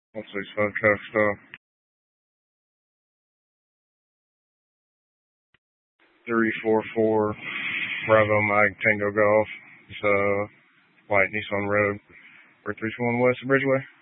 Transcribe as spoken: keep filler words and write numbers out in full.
One six five truck stop. Three four four Bravo Mike Tango Golf. It's uh white Nissan Road. Or three two one West Bridgeway.